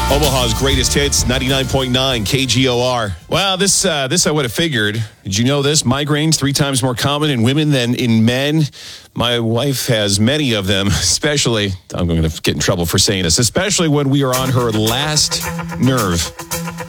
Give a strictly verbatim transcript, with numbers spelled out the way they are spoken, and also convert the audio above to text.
Omaha's greatest hits, ninety-nine point nine K G O R. Well, this uh, this I would have figured. Did you know this? Migraines three times more common in women than in men. My wife has many of them, especially, I'm going to get in trouble for saying this, especially when we are on her last nerve.